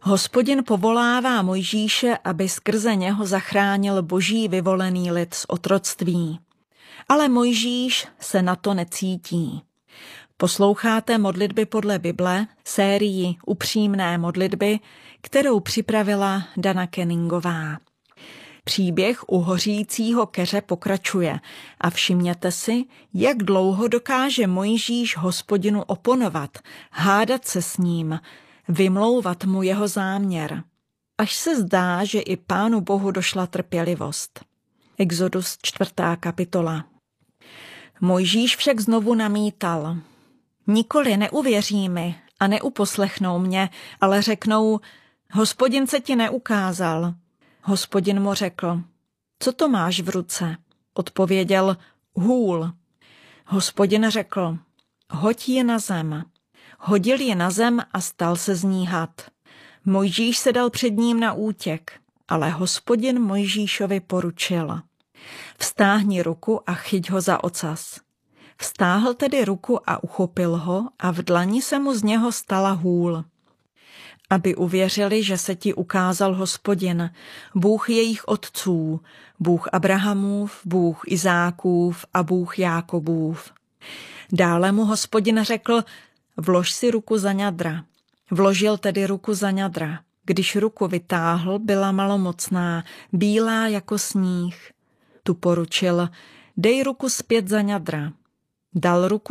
Hospodin povolává Mojžíše, aby skrze něho zachránil boží vyvolený lid z otroctví. Ale Mojžíš se na to necítí. Posloucháte modlitby podle Bible, sérii Upřímné modlitby, kterou připravila Dana Kenningová. Příběh u hořícího keře pokračuje a všimněte si, jak dlouho dokáže Mojžíš Hospodinu oponovat, hádat se s ním, vymlouvat mu jeho záměr. Až se zdá, že i Pánu Bohu došla trpělivost. Exodus 4. kapitola. Mojžíš však znovu namítal. Nikoli neuvěří mi a neuposlechnou mě, ale řeknou, Hospodin se ti neukázal. Hospodin mu řekl, co to máš v ruce? Odpověděl, hůl. Hospodin řekl, hoď ji na zem. Hodil ji na zem a stal se z ní had. Mojžíš se dal před ním na útěk, ale Hospodin Mojžíšovi poručil. Vztáhni ruku a chyť ho za ocas. Vztáhl tedy ruku a uchopil ho a v dlani se mu z něho stala hůl. Aby uvěřili, že se ti ukázal Hospodin, Bůh jejich otců, Bůh Abrahamův, Bůh Izákův a Bůh Jákobův. Dále mu Hospodin řekl, vlož si ruku za ňadra. Vložil tedy ruku za ňadra. Když ruku vytáhl, byla malomocná, bílá jako sníh. Tu poručil, dej ruku zpět za ňadra. Dal ruku